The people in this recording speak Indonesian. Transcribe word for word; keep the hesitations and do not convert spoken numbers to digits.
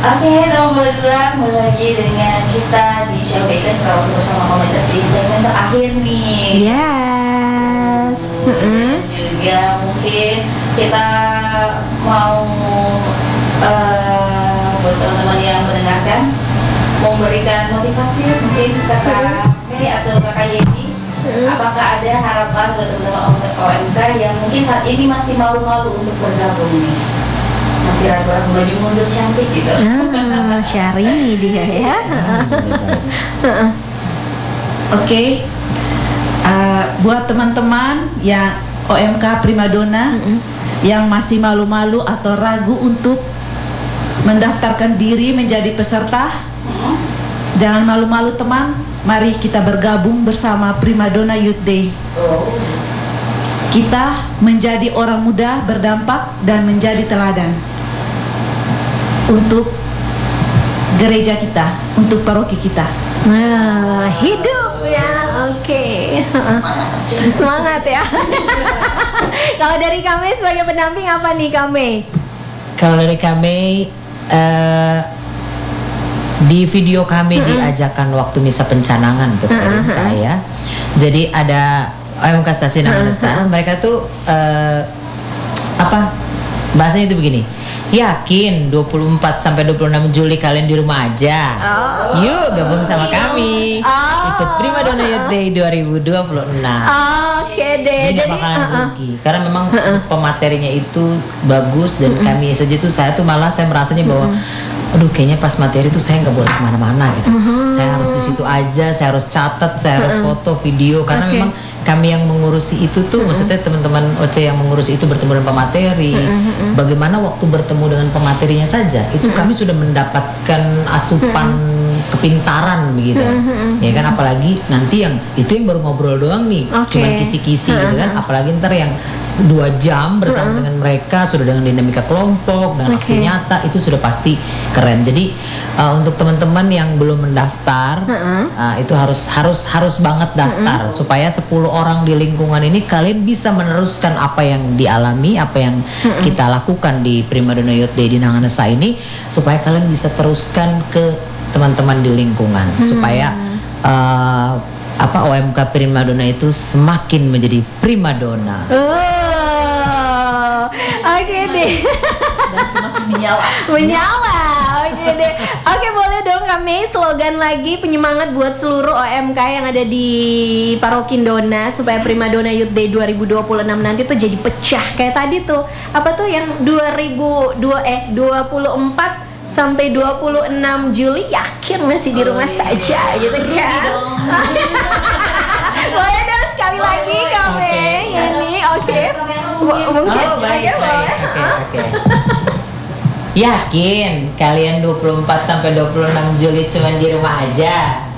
Oke, nomor dua kembali lagi dengan kita di Show Vegas kalau bersama komunitas di segmen terakhir nih. Yes. Dan juga mungkin kita mau uh, buat teman-teman yang mendengarkan memberikan motivasi mungkin ke Kak Mei atau Kakak Yeni. Apakah ada harapan buat teman-teman O M K yang mungkin saat ini masih malu-malu untuk bergabung nih? Masih ragu-ragu baju mundur cantik gitu. Ah, Syahrini dia ya. Oke, okay. uh, buat teman-teman yang O M K Primadona mm-hmm. yang masih malu-malu atau ragu untuk mendaftarkan diri menjadi peserta, mm-hmm. jangan malu-malu teman. Mari kita bergabung bersama Primadona Youth Day. Oh. Kita menjadi orang muda berdampak dan menjadi teladan untuk gereja kita, untuk paroki kita. Nah, hidup ya, oke. Okay. Semangat, semangat ya. Kalau dari kami sebagai pendamping apa nih kami? Kalau dari kami uh, di video kami uh-uh. diajarkan waktu misa pencanangan untuk uh-uh. O M K ya. Jadi ada O M K Stasiun Nanganesa, uh-huh. mereka tuh uh, apa bahasanya itu begini. Yakin dua puluh empat sampai dua puluh enam Juli kalian di rumah aja. Oh. Yuk gabung sama kami. Oh. Ikut Primadona Youth Day dua ribu dua puluh enam. Oh, Oke okay deh. Jadi, Jadi bakalan uh-uh. rugi karena memang uh-uh. pematerinya itu bagus dan uh-uh. kami saja tuh saya tuh malah saya merasanya bahwa uh-uh. aduh kayaknya pas materi tuh saya nggak boleh kemana-mana gitu. Uh-huh. Saya harus di situ aja, saya harus catat, saya harus uh-uh. foto, video karena okay. memang kami yang mengurusi itu tuh, uh-uh. maksudnya teman-teman O C yang mengurusi itu bertemu dengan pemateri. Uh-uh. Bagaimana waktu bertemu dengan pematerinya saja, itu uh-uh. kami sudah mendapatkan asupan uh-uh. kepintaran begitu. Uh-uh. Ya kan apalagi nanti yang itu yang baru ngobrol doang nih, okay. cuman kisi-kisi uh-uh. gitu kan. Apalagi ntar yang dua jam bersama uh-uh. dengan mereka sudah dengan dinamika kelompok dan okay. aksi nyata itu sudah pasti keren. Jadi uh, untuk teman-teman yang belum mendaftar uh-uh. uh, itu harus harus harus banget daftar uh-uh. supaya sepuluh orang di lingkungan ini kalian bisa meneruskan apa yang dialami, apa yang uh-uh. kita lakukan di Primadona Youth Day di Nanganesa ini supaya kalian bisa teruskan ke teman-teman di lingkungan uh-huh. supaya uh, apa O M K Primadona itu semakin menjadi primadona. Oh, oke okay deh. Dan semakin menyala. Menyala. Oke deh. Oke boleh dong kami slogan lagi penyemangat buat seluruh O M K yang ada di Paroki Dona supaya Primadona Youth Day dua ribu dua puluh enam nanti tuh jadi pecah kayak tadi tuh. Apa tuh yang dua ribu dua eh dua puluh empat sampai dua puluh enam Juli yakin masih di rumah oh, saja iya. gitu kan. Boleh dong sekali boleh, lagi kami okay. ini oke. Okay. Mungkin oh, baik, ya, baik. Oke oke. Yakin kalian dua puluh empat sampai dua puluh enam Juli cuma di rumah aja?